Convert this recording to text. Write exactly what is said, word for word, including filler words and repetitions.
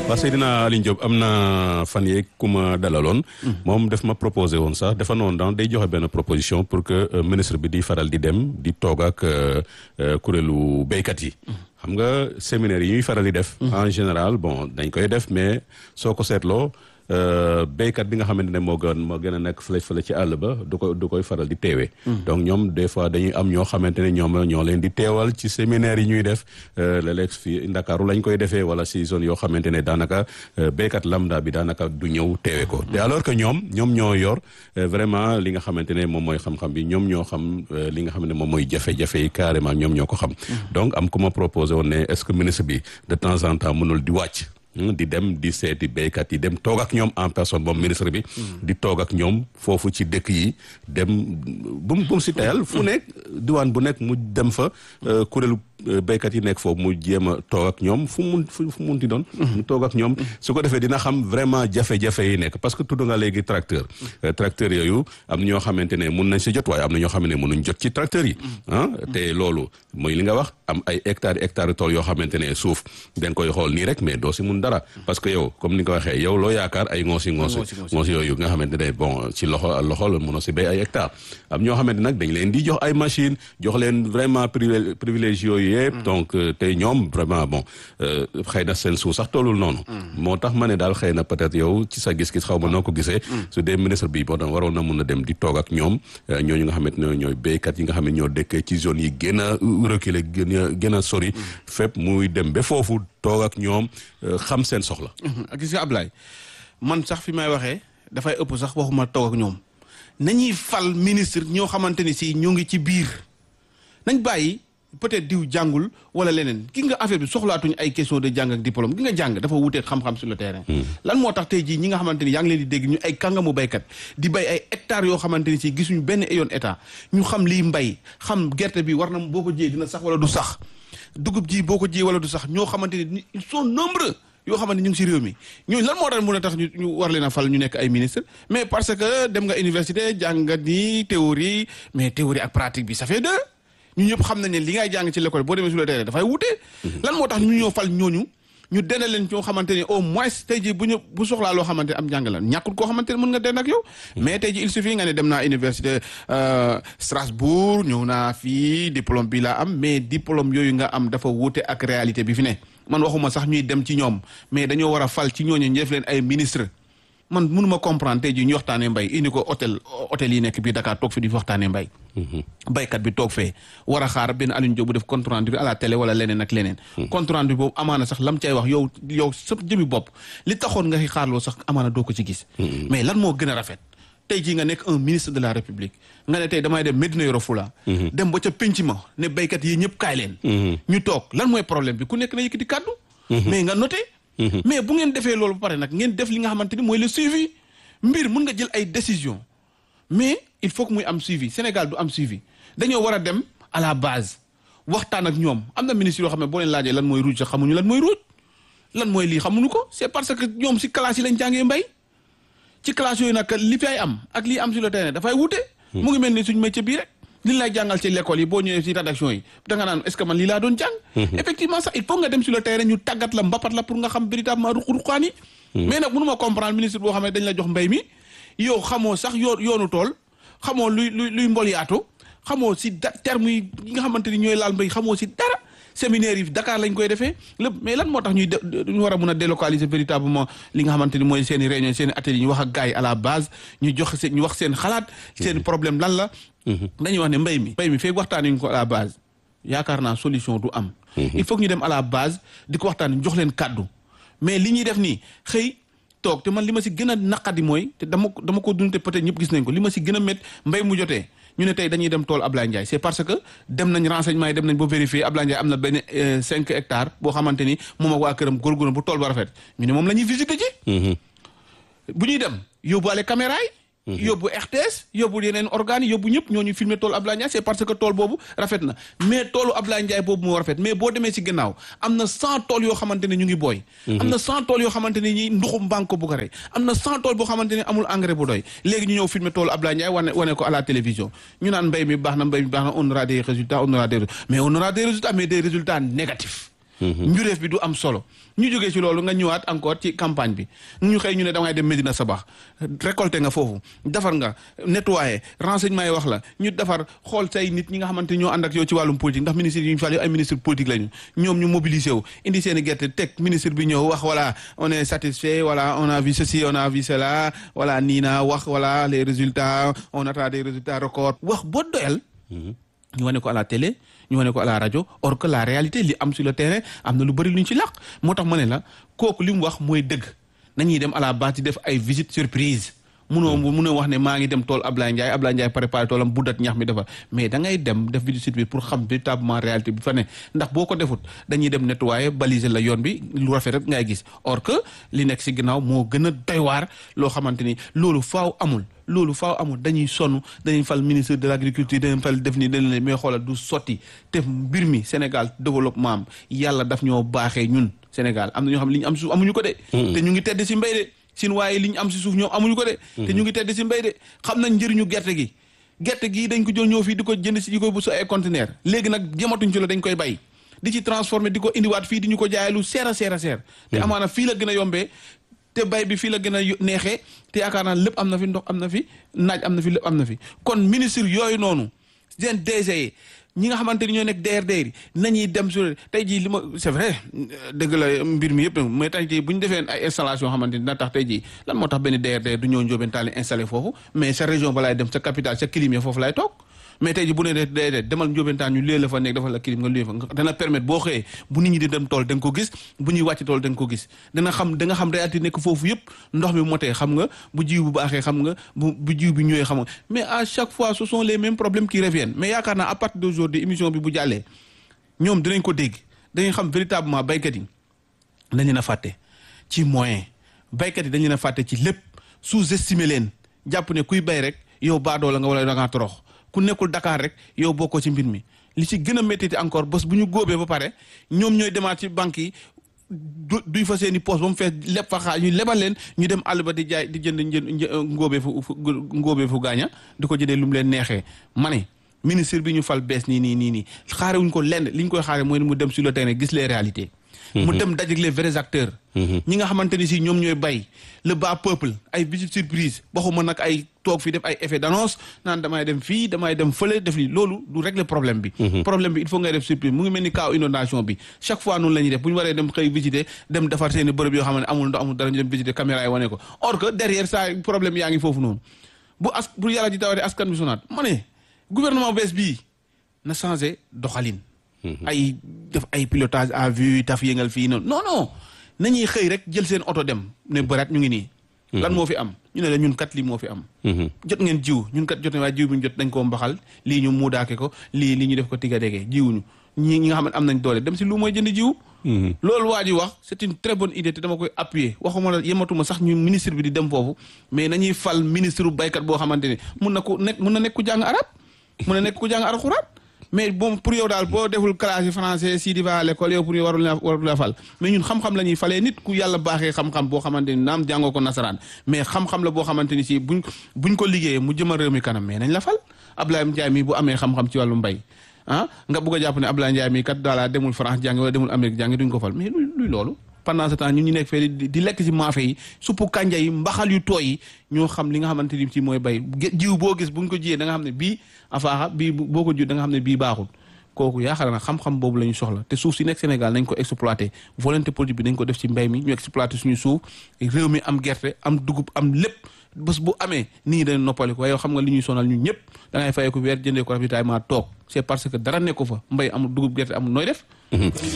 waaw Seydina Aliou Diop am na fan yeeg ku ma dalaloon. moom daf ma proposé woon sax dafa noonu daan day joxe benn proposition pour que ministre bi di faral di dem di toog ak kuréelu béykat yi. xam nga séminaire yi ñuy faral di def. en général bon dañ koy def mais soo ko seetloo. béykat bi nga xamante ne moo gën moo gën a nekk fële fële ci àll ba du ko du koy faral di teewee. donc ñoom des fois dañuy am ñoo xamante ne ñoom ñoo leen di teewal ci séminaire yi ñuy def léeg-léeg fii Ndakaaru lañ koy defee wala si zone yoo xamante ne daanaka béykat lambda bi daanaka du ñëw teewee ko te alors que ñoom ñoom ñoo yor vraiment li nga xamante ne moom mooy xam-xam bi ñoom ñoo xam li nga xam ne moom mooy jafe-jafe yi carrément ñoom ñoo ko xam. donc am ku ma proposé woon ne est-ce que ministre bi de temps en temps mënul di wàcc. di dem di seeti béykat yi dem toog ak ñoom en personne moom ministre bi. di toog ak ñoom foofu ci dëkk yi dem bu mu bu mu si teyal fu nekk diwaan bu nekk mu dem fa kuréelu béykat yi nekk foofu mu jéem a toog ak ñoom fu mu fu mu munti doon. mu toog ak ñoom su ko defee dina xam vraiment jafe-jafe yi nekk parce que tudd nga léegi tracteur. tracteur yooyu am na ñoo xamante ne mun nañ si jot waaye am na ñoo xamante ne mënuñ jot ci tracteur yi. ah te loolu mooy li nga wax am ay hectares hectares tool yoo xamante ne suuf dañ koy xool nii rek mais doo si mun dara parce que yow comme ni nga ko waxee yow loo yaakaar ay ngoosi ngoosi ngoosi yooyu nga xamante ne bon ci loxo loxo la mënoo si béy ay hectares am ñoo xamante nag dañ leen di jox ay machine jox leen vraiment privilège yooyu yëpp donc tey ñoom vraiment bon xëy na seen suuf sax tollul noonu moo tax ma ne daal xëy na peut-être yow ci sa gis-gis xaw ma noo ko gisee su dee ministre bi boo doon waroon na mun a dem di toog ak ñoom ñooñu nga xamante ne ñooy béykat yi nga xam ne ñoo dëkkee ci zone yi gën a reculé gën a gën a sori fépp muy dem ba foofu toog ak ñoom xam seen soxla. gis nga Ablaye man sax fi may waxee dafay ëpp sax waxuma toog ak ñoom nañuy fal ministre ñoo xamante ni si ñu ngi ci biir nañ bàyyi peut-être diw jàngul wala leneen ki nga affaire bi soxlaatuñ ay question de jàng ak diplôme ki nga jàng dafa wuteeg xam-xam sur le terrain. lan moo tax tey jii ñi nga xamante ni yaa ngi leen di dégg ñu ay kàngamu baykat di bay ay hectares yoo xamante ni si gisuñu benn yoon état ñu xam liy mbay xam gerte bi war na boo ko jiyee dina sax wala du sax. dugub ji boo ko jiyee wala du sax ñoo xamante ni ils sont nombreux yoo xamante ni ñu ngi si réew mi ñooñu lan moo tax mën a tax ñu ñu war leen a fal ñu nekk ay ministre mais parce que dem nga université jàngat ni théorie mais théorie ak pratique bi ça fait deux ñu ñëpp xam nañ ne li ngay jàng ci l'école boo demee sur le terrain dafay wute. lan moo tax ñu ñoo fal ñooñu ñu dena leen ñoo xamante ne au moins tey jii bu ñu bu soxlaa loo xamante ne am jàng la ñàkkul koo xamante ne mën nga den ak yow. mais tey jii il suffit nga ne dem naa université Strasbourg ñëw naa fii diplôme bi laa am mais diplôme yooyu nga am dafa wuute ak réalité bi fi ne man waxuma sax ñuy dem ci ñoom mais dañoo war a fal ci ñooñu ñu def leen ay ministre man mënuma comprendre tey jii ñu waxtaanee mbay indi ko hôtel hôtel yi nekk biir Dakar toog fi di waxtaanee mbay. baykat bi toog fee war a xaar benn Aliou Diop bu def compte rendu bi à la télé wala leneen ak leneen. compte rendu boobu amaana sax lam cay wax yow yow sa jëmi bopp li taxoon nga xaarloo sax amaana doo ko ci gis. mais lan moo gën a rafet. tey jii nga nekk un ministre de la République nga ne tey damay dem Médina Yoro Foulah. dem ba ca penc ma ne baykat yi ñëpp kaay leen. ñu toog lan mooy problème bi ku nekk na yëkkati kàddu. mais nga noté. mais bu ngeen defee loolu ba pare nag ngeen def li nga xamante ni mooy le suivi mbir mun nga jël ay décision mais il faut que muy am suivi Sénégal du am suivi dañoo war a dem à la base waxtaan ak ñoom am na ministre yoo xam ne boo leen laajee lan mooy ruuj sax xamuñu lan mooy ruuj lan mooy lii xamuñu ko c'est parce que ñoom si classe yi lañ jàngee mbay ci classe yooyu nag li fi ay am ak lii am sur le terrain dafay wute. mu ngi mel ni suñu métier bii rek. li lay jàngal ci l'école yi boo ñëwee ci rédaction yi danga naan est-ce que man lii laa doon jàng. effectivement sax il faut nga dem sur le terrain ñu tàggat la mbapat la pour nga xam véritablement ruq-ruqaan yi. mais nag mënuma comprendre ministre boo xam ne dañ la jox mbay mi yow xamoo sax yoo yoonu tool xamoo luy luy luy mbol yaatu xamoo si da terme yi nga xamante ni ñooy laal mbay xamoo si dara séminaire yi Dakar lañ koy defee lépp mais lan moo tax ñuy ñu war a mun a délocaliser véritablement li nga xamante ni mooy seen i réunion seen i atelier ñu wax ak gars yi à la base ñu jox seen ñu wax seen xalaat seen problème lan la dañuy wax ne mbay mi mbay mi feeg waxtaanee ñu ko à la base yaakaar naa solution du am. il faut que ñu dem à la base di ko waxtaan jox leen kàddu mais li ñuy def nii xëy toog te man li ma si gën a naqadi mooy te dama ko dama ko dund te peut-être ñëpp gis nañ ko li ma si gën a métti mbay mu jotee ñu ne tey dañuy dem tool Ablaye Ndiaye c'est parce que dem nañ renseignement yi dem nañ ba vérifier Ablaye Ndiaye am na benn cinq hectares boo xamante ni moom ak waa këram góorgóorlu bu tool ba rafet ñu ne moom la ñuy visiter ji. bu ñuy dem yóbbuwaale caméra yi. yóbbu R T S yóbbu yeneen organes yi yóbbu ñëpp ñooñu filmer toolu Ablaye Ndiaye c'est parce que tool boobu rafet na mais toolu Ablaye Ndiaye boobu moo rafet mais boo demee ci gannaaw am na cent tool yoo xamante ne ñu ngi booy. am na cent tool yoo xamante ne ñi nduxum banque bu ko rey am na cent tool boo xamante ne amul engrais bu doy léegi ñu ñëw filmer toolu Ablaye Ndiaye wane wane ko à la télévision ñu naan mbéy mi baax na mbéy mi baax na on aura des résultats on aura des mais on aura des résultats mais des résultats négatifs njureef bi du am solo ñu jógee ci loolu nga ñëwaat encore ci campagne bi ñu xëy ñu ne dangay dem Médina Sabax récolté nga foofu defar nga nettoyé renseignement yi wax la ñu defar xool say nit ñi nga xamante ñoo ànd ak yow ci wàllum politique ndax ministre yi ñu fal yow ay ministre politique lañu ñoom ñu mobilisé wu indi seen i gerte teg ministre bi ñëw wax voilà on est satisfait voilà on a vu ceci on a vu cela voilà nii naa wax voilà les résultats on attend des résultats records wax boo doyal ñu wane ko à la télé ñu wane ko à la rajo or que la réalité li am sur le terrain am na lu bëri lu ñu ci làq moo tax ma ne la kooku li mu wax mooy dëgg nañuy dem à la base di def ay visite surprise munoo munoo wax ne maa ngi dem tool Ablaye Ndiaye Ablaye Ndiaye préparé toolam buddat ñax mi dafa mais da ngay dem def visite surprise pour xam véritablement réalité bi fa ne ndax boo ko defut dañuy dem nettoyer baliser la yoon bi lu rafet rek ngay gis or que li nekk si ginnaaw moo gën a doy waar loo xamante ni loolu faaw amul loolu faaw amul dañuy sonn dañuy fal ministre de l' agriculture dañuy fal def ni dañ leen mais xoolal du sotti te mbir mi Sénégal développement am yàlla daf ñoo baaxee ñun Sénégal am na ñoo xam li ñu am suuf amuñu ko de te ñu ngi tedd si mbéy de sin waaye li ñu am si suuf ñoom amuñu ko de te ñu ngi tedd si mbéy de xam nañ njëriñu gerte gi gerte gi dañ ko jël ñëw fii di ko jënd si di ko bu su ay conteneur léegi nag jëmatuñ ci la dañ koy bay di ci transformer di ko indiwaat fii di ñu ko jaayee lu seer a seer a seer te amaana fii la gën a yombee te bay bi fii la gën a neexee te yaakaar naa lépp am na fi ndox am na fi naaj am na fi lépp am na fi kon ministre yooyu noonu seen D G yi ñi nga xamante ni ñoo nekk D R D yi nañuy dem sur tey jii li ma c'est vrai dëgg la mbir mi yëpp mais tey jii bu ñu defee ay installation xamante ni dina tax tey jii lan moo tax benn D R D du ñëw Ndiobène Tallinn installé foofu mais sa région ba laay dem sa capitale sa clim foofu laay toog mais tey jii bu ne de de demal Ndiobène Tallinn ñu lée la fa nekk dafa la clim nga lée fa dana permettre boo xëyee bu nit ñi di dem tool da nga ko gis bu ñuy wàcc tool da nga ko gis dana xam da nga xam réalité nekk foofu yëpp ndox mi motee xam nga bu jiw bu baaxee xam nga bu bu jiw bi ñëwee xam nga mais à chaque fois ce sont les mêmes problèmes qui reviennent mais yaakaar naa à partir d'aujourd'hui émission bi bu jàllee ñoom dinañ ko dégg dañuy xam véritablement baykat yi dañ leen a fàtte ci moyen baykat yi dañ leen a fàtte ci lépp sous-estimer leen jàpp ne kuy bay rek yow baadoo la nga wala da ngaa torox ku nekkul Dakar rek yow bokkoo ci mbir mi li ci gën a métti encore bés bu ñu góobee ba pare ñoom ñooy demaat ci banques yi du duy fa seen i poste ba mu fees leb fa xaar ñu lebal leen ñu dem àll ba di jaay di jënd njënd ngóobee fu ngóobee fu gaaña di ko jëndee lu mu leen neexee ma ne ministre bi ñu fal bees nii nii nii nii xaarewuñ ko lenn li ñu koy xaare mooy mu dem sur le terrain gis les réalités mu dem dajeg les vrais acteurs ñi nga xamante ni si ñoom ñooy bay le bas peuple ay visite surprise waxuma nag ay toog fii def ay effet d'annonce naan damay dem fii damay dem fële def lii loolu du régler problème bi problème bi il faut ngay def surprise mu ngi mel ni cas inondation bi chaque fois noonu la ñuy def bu ñu waree dem xëy visiter dem defar seeni bërëb yoo xam ne amul ndox amul dara ñu dem visiter caméra yi wane ko or que derrière ça problème yaa ngi foofu noonu bu as bu yàlla ji tawatee askan bi sonaat ma ne gouvernement bees bii na changé doxalin ay def ay pilotage à vue taf yëngal fii noonu non non nañuy xëy rek jël seen oto dem ne bëraat ñu ngi nii lan moo fi am ñu ne la ñun kat lii moo fi am jot ngeen jiw ñun kat jot ne waaye jiw bi ñu jot dañ koo mbaxal lii ñu muudaake ko lii lii ñu def ko tigadegee jiwuñu ñi ñi nga xam ne am nañ doole dem si lu mooy jënd jiw loolu waa ji wax c'est une très bonne idée te dama koy appuyer waxuma la yematuma sax ñu ministre bi di dem foofu mais nañuy fal ministre baykat boo xamante ne mun na ko nekk mun na nekk ku jàng arab mun na nekk ku jàng alxuraan mais bon pour yow daal boo deful classe yi français si di va à l'école yow pour yow warul la warul la fal mais ñun xam-xam la ñuy falee nit ku yàlla baaxee xam-xam boo xamante ni naam jàngoo ko nasaraan mais xam-xam la boo xamante ni si buñ buñ ko liggéeyee mu jëmal réew mi kanam mais nañ la fal Ablaye Ndiaye mi bu amee xam-xam ci wàllu mbay ah nga bëgg a jàpp ne Ablaye Ndiaye mi kat daala demul France jàngi wala demul Amérique jàngi duñ ko fal mais luy luy loolu pendant ce temps ñun ñu nekk fee di lekk ci maafe yi suppu kànja yi mbaxal yu tooy yi ñoo xam li nga xamante ni ci mooy bay jiw boo gis buñ ko jiyee da nga xam ne bii afaaxa bii boo ko jiw da nga xam ne bii baaxul kooku yaakaar na xam-xam boobu la ñu soxla te suuf si nekk Sénégal nañ ko exploité volonté politique bi nañ ko def ci mbay mi ñu exploité suñu suuf réew mi am gerte am dugub am lépp bés bu amee nit ñi dañ noppali ko waaye xam nga li ñuy sonal ñun ñëpp da ngay fayee ko weer jëndee ko ravitaillement toog c'est parce que dara nekk ko fa mbay amul dugub gerte amul nooy def